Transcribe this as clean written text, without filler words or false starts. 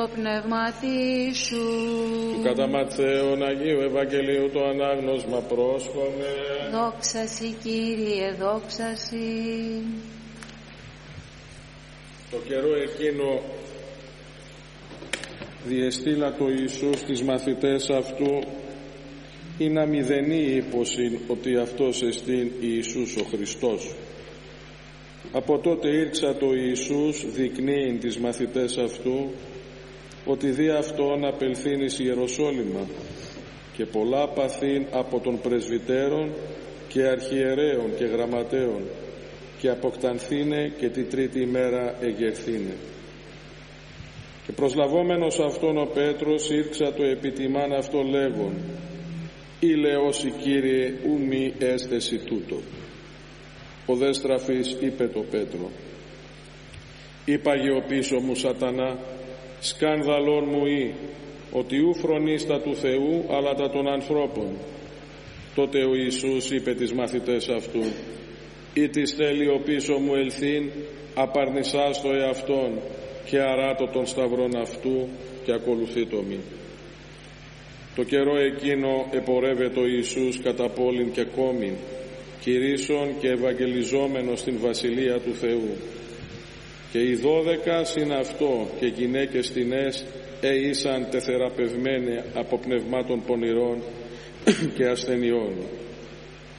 πνεύματι σου. Του κατά Ματθαίον Αγίου Ευαγγελίου το ανάγνωσμα πρόσχομαι. Δόξα σοι, Κύριε, δόξα σοι. Το καιρό εκείνο διεστήλατο Ιησούς τις μαθητές αυτού είναι αμηδενή ύποσιν ότι αυτός εστίν Ιησούς ο Χριστός. Από τότε ήρξατο Ιησούς δεικνύειν τις μαθητές αυτού ότι δι' αυτόν απελθήν εις Ιεροσόλυμα και πολλά παθήν από των πρεσβυτέρων και αρχιερέων και γραμματέων και αποκτανθήνε και τη τρίτη ημέρα εγερθήνε. Και προσλαβόμενος αυτόν ο Πέτρος ήρξατο επιτιμάν αυτό λέγον, «Ηλεώσι Κύριε, ου μη έστεση τούτο». Ο δε στραφής είπε το Πέτρο, «Είπαγε ο πίσω μου Σατανά, σκάνδαλον μου ή, ότι ου φρονείς τα του Θεού, αλλά τα των ανθρώπων». Τότε ο Ιησούς είπε τις μαθητές αυτού, «Ή της θέλει ο πίσω μου ελθύν, απαρνησάς το εαυτόν και αράτω τον σταυρόν αυτού και ακολουθεί το μη». Το καιρό εκείνο επορεύεται ο Ιησούς κατά πόλην και κόμην, κηρύσσον και ευαγγελιζόμενος στην Βασιλεία του Θεού. Και οι 12 συν αυτό και γυναίκες τινές ήσαν τεθεραπευμένοι από πνευμάτων πονηρών και ασθενειών.